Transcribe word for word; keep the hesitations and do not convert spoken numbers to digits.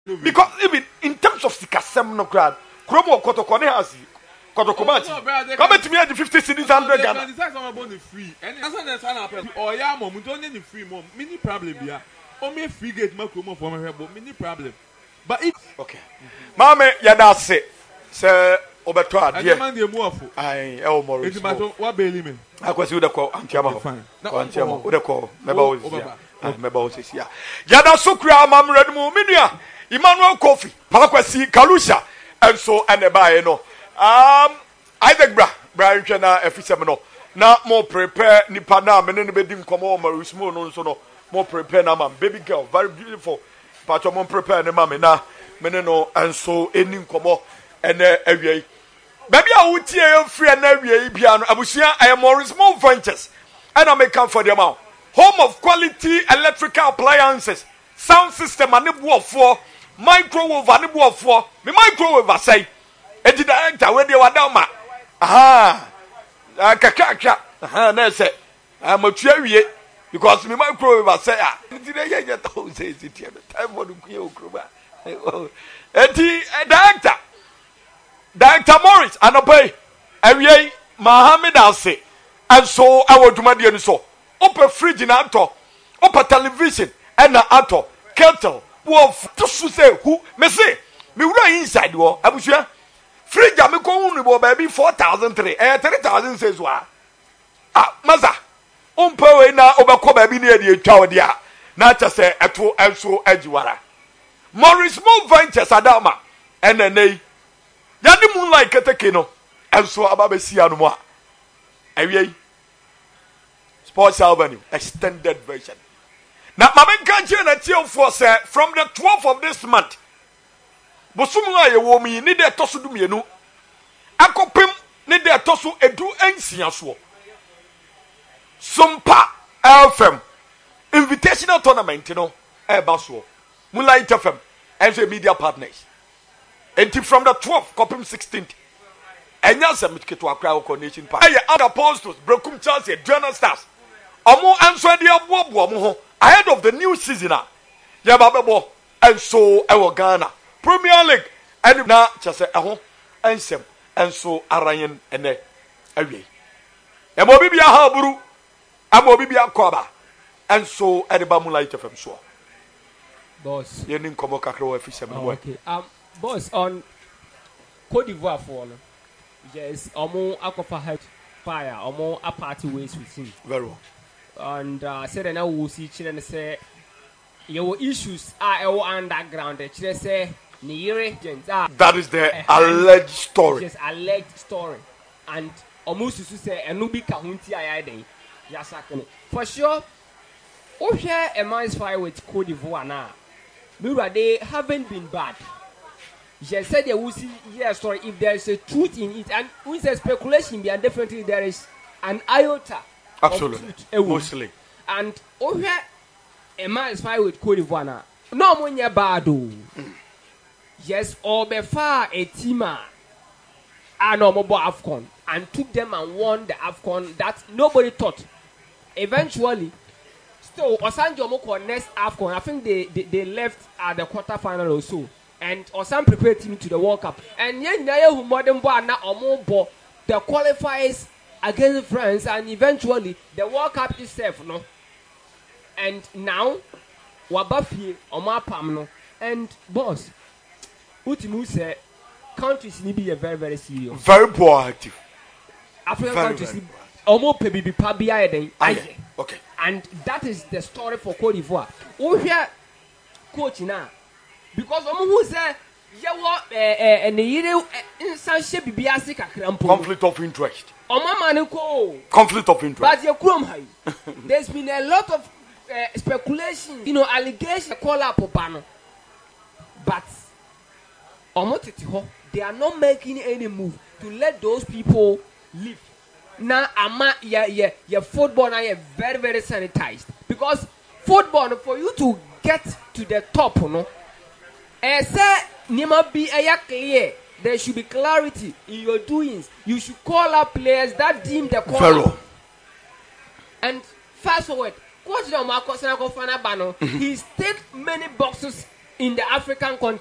Because even in terms of sikasem no grad, Kromo Kotokone has Kotokomachi. Come to me at the fifty cities hundred Ghana. Free. And that's an or ya mom, don't any free mom. Mini problem here. Only free gate Makromo for my but mini problem. But it okay. Mame Yadase, Sir Obertoa, dear man, the more I El Morris. What bailey me? I was with the call Antiamo. Fine. Antiamo, with the call. Mebos here. Yada Sukra, Mam Redmo Minia, Emmanuel Kofi, Palakwasi, Kalusha, and so and the buy no. Um, Isaac Bra, Brian Chena, Effisemino. Now more prepare Nipana, and then the bedding come on, Marismo, no, so no more prepare now, baby girl, very beautiful. But I'm prepare the mammy now, Meneno, and so ending come on, and every baby, I would tear free and every piano. Abusia, I am more small ventures, and I may come for the amount. Home of quality electrical appliances, sound system, and the for microwave, and the for the microwave, I say. And the director, when they were down, aha, Kakaka, aha, that's it. I'm a cherry because my microwave, I say, ah, today I told say it here, the time for the Kuba. And the director, Director Morris, and obey, and ye, Mohammed, I'll say, and so I will do my dear so. Open fridge in actor, open television, and an actor, kettle, wolf, to say who, me say, me right inside war, I was here. Fridge, I'm going baby four thousand three, eh, three thousand says, wa. Ah, Maza, umpo na overcome baby near the tower, dear. Not to say at all, and so edgewara. Morris Small Ventures Adama, and then they Yanni Moonlight Katakino, and so Ababesianwa. Away. Sports Avenue, extended version. Now, Mamma can't a teal for say from the twelfth of this month. Bosumwa ye womi ni de tosu du mienu. Akopem ni de tosu edu ensia so. Sumpa F M invitational tournament no e ba so. Moonlight F M and the media partners. And from the twelfth kopem sixteenth. Enya se mitketo akra coronation park. Aye other apostles, Brokum Chelsea, Journal Stars. Omo answer the abobo mo ho ahead of the new season. Ya babebo and so e wo Ghana. Premier League and na chese eho ensem enso arayen ene awie e mo bibia ha buru amo bibia koba enso edeba Moonlight F M so boss ye nin komo kakra wa fi sem no okay um boss on Côte d'Ivoire for no yes omo akofa head fire omo a party ways with him very well and uh, said na wo si chire say your issues are all underground chire say that is the uh, alleged story. Yes, alleged story. And almost to say, and no be kahunti ayade. Yes, for sure. Oh, here a man's fire with Côte d'Ivoire now. Mira, they haven't been bad. She said they will see here story if there is a truth in it, and with a speculation, and definitely there is an iota. Absolutely, mostly. And oh, here a man's fire with Côte d'Ivoire now. No money bad. Yes, or before a teamer are no more AFCON and took them and won the AFCON that nobody thought. Eventually, still Osanjo Moko next AFCON, I think they, they, they left at the quarterfinal or so. And Osan prepared team to the World Cup. And yet, who modern boy now or the qualifiers against France and eventually the World Cup itself, no. And now, Wabafi or Mapam, and boss. Utimu say countries need be very very serious. Very proactive. African very, countries almost baby pabia den. Okay. And that is the story for Côte d'Ivoire. We hear coach now because omo who say yewo eh eh and yire insan she bibiase kakrampo. Conflict of interest. Omo man ko. Conflict of interest. But you krom high. There's been a lot of uh, speculation, you know, allegation call up Obano. But they are not making any move to let those people live. Now, ama yeah yeah yeah football now yeah very very sanitized because football for you to get to the top, you know. Eh say nima be a clear. There should be clarity in your doings. You should call up players that deem the call. And fast forward, coach Marcos Bano, he's ticked many boxes in the African continent.